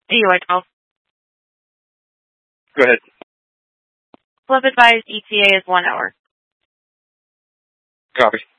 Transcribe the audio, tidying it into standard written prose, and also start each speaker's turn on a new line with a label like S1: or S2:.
S1: AUI 12.
S2: Go ahead.
S1: Club advised ETA is 1 hour.
S2: Copy.